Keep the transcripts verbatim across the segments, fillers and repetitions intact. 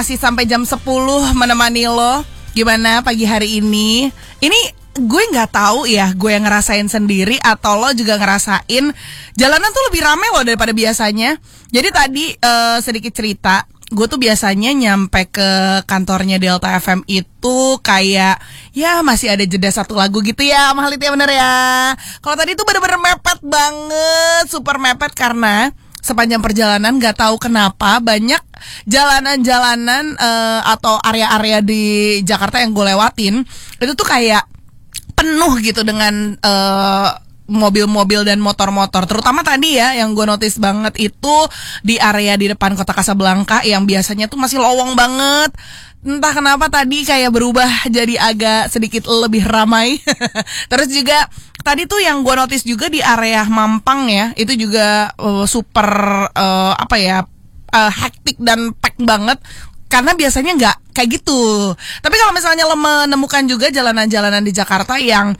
Masih sampai jam sepuluh menemani lo. Gimana pagi hari ini? Ini gue gak tahu ya, gue yang ngerasain sendiri atau lo juga ngerasain jalanan tuh lebih rame loh daripada biasanya. Jadi tadi uh, sedikit cerita, gue tuh biasanya nyampe ke kantornya Delta F M itu kayak ya masih ada jeda satu lagu gitu ya, mahal itu ya, bener ya. Kalau tadi tuh bener-bener mepet banget, super mepet karena sepanjang perjalanan gak tahu kenapa banyak jalanan-jalanan uh, atau area-area di Jakarta yang gue lewatin itu tuh kayak penuh gitu dengan uh, mobil-mobil dan motor-motor. Terutama tadi ya yang gue notice banget itu di area di depan kota Kasablanka yang biasanya tuh masih lowong banget. Entah kenapa tadi kayak berubah jadi agak sedikit lebih ramai. Terus juga tadi tuh yang gue notice juga di area Mampang ya, itu juga uh, super uh, apa ya uh, hektik dan pack banget. Karena biasanya nggak kayak gitu. Tapi kalau misalnya lo menemukan juga jalanan-jalanan di Jakarta yang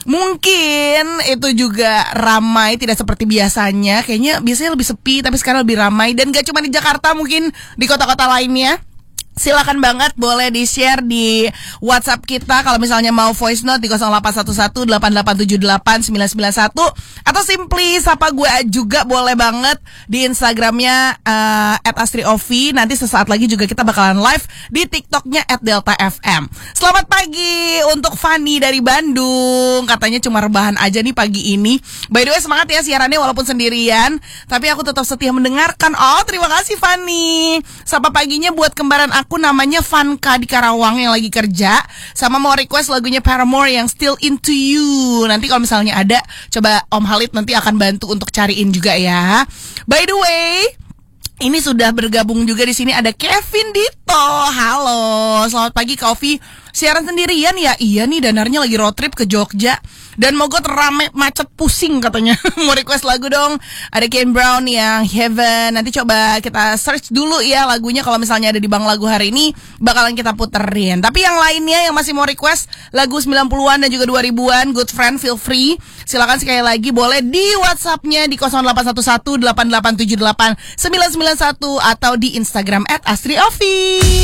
mungkin itu juga ramai, tidak seperti biasanya. Kayaknya biasanya lebih sepi, tapi sekarang lebih ramai. Dan gak cuma di Jakarta, mungkin di kota-kota lainnya. Silakan banget boleh di-share di WhatsApp kita kalau misalnya mau voice note di nol delapan satu satu delapan delapan tujuh delapan sembilan sembilan satu atau simply sapa gue juga boleh banget di Instagramnya uh, at astriovi. Nanti sesaat lagi juga kita bakalan live di TikToknya at delta f m. Selamat pagi untuk Fanny dari Bandung, katanya cuma rebahan aja nih pagi ini. By the way semangat ya siarannya walaupun sendirian, tapi aku tetap setia mendengarkan. Oh terima kasih Fanny. Sapa paginya buat kembaran aku Aku namanya Vanka di Karawang yang lagi kerja, sama mau request lagunya Paramore yang Still Into You. Nanti kalau misalnya ada, coba Om Halid nanti akan bantu untuk cariin juga ya. By the way, ini sudah bergabung juga di sini ada Kevin Dito. Halo, selamat pagi Kofi. Siaran sendirian ya? Iya nih, Danarnya lagi road trip ke Jogja dan Mogot rame macet pusing katanya. Mau request lagu dong. Ada Ken Brown yang Heaven. Nanti coba kita search dulu ya lagunya. Kalau misalnya ada di Bang Lagu hari ini bakalan kita puterin. Tapi yang lainnya yang masih mau request lagu sembilan puluhan dan juga dua ribuan, Good Friend, feel free. Silakan sekali lagi boleh di WhatsApp-nya di nol delapan satu satu delapan delapan tujuh delapan sembilan sembilan satu atau di Instagram at astriovi.